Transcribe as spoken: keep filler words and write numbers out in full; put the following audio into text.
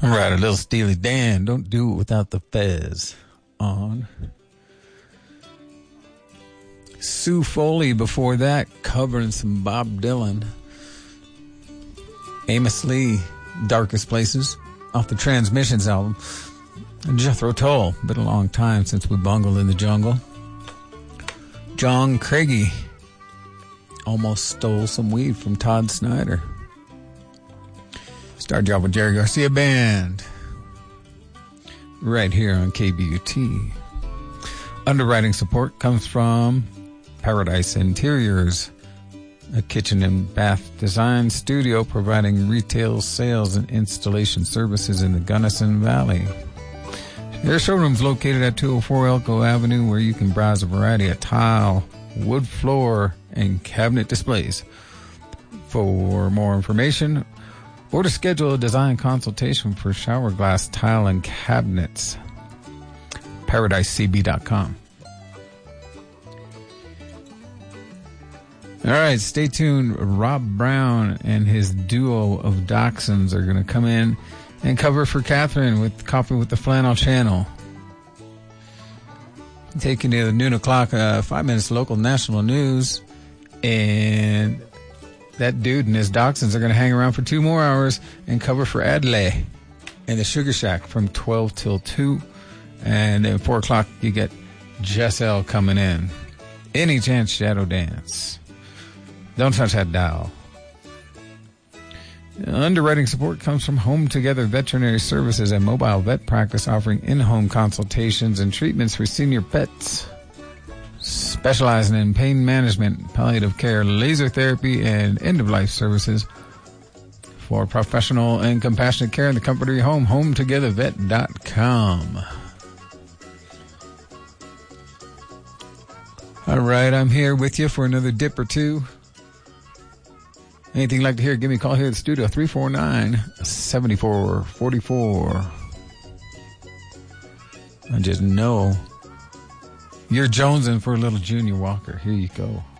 All right, a little Steely Dan. Don't do it without the fez on. Sue Foley before that, covering some Bob Dylan. Amos Lee, Darkest Places, off the Transmissions album. And Jethro Tull, been a long time since we bungled in the jungle. John Craigie, Almost Stole Some Weed from Todd Snyder. Star Job with Jerry Garcia Band. Right here on K B U T. Underwriting support comes from Paradise Interiors, a kitchen and bath design studio providing retail sales and installation services in the Gunnison Valley. Their showroom's located at two oh four Elko Avenue, where you can browse a variety of tile, wood floor, and cabinet displays. For more information, or to schedule a design consultation for shower glass, tile, and cabinets, paradise c b dot com. All right, stay tuned. Rob Brown and his duo of dachshunds are going to come in and cover for Catherine with Coffee with the Flannel Channel. Taking you to noon o'clock, uh, five minutes local national news. And that dude and his dachshunds are going to hang around for two more hours and cover for Adlai and the Sugar Shack from twelve till two. And then four o'clock, you get Jess L coming in. Any chance Shadow Dance. Don't touch that dial. Underwriting support comes from Home Together Veterinary Services and Mobile Vet Practice, offering in-home consultations and treatments for senior pets. Specializing in pain management, palliative care, laser therapy, and end-of-life services. For professional and compassionate care in the comfort of your home, home together vet dot com. All right, I'm here with you for another dip or two. Anything you'd like to hear, give me a call here at the studio, three four nine, seven four four four. I just know you're jonesing for a little Junior Walker. Here you go.